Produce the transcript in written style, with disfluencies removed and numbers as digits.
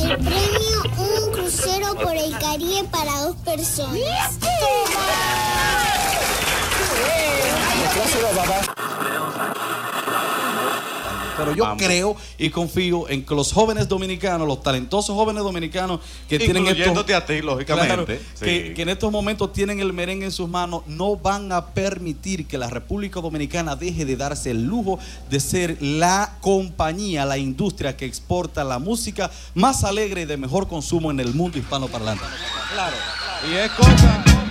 El premio, un crucero por el Caribe para 2 personas. Pero yo creo y confío en que los jóvenes dominicanos, los talentosos jóvenes dominicanos que tienen incluyéndote a ti, lógicamente. Claro, sí. que en estos momentos tienen el merengue en sus manos, no van a permitir que la República Dominicana deje de darse el lujo de ser la compañía, la industria que exporta la música más alegre y de mejor consumo en el mundo hispanoparlante. Claro. Y es cosa...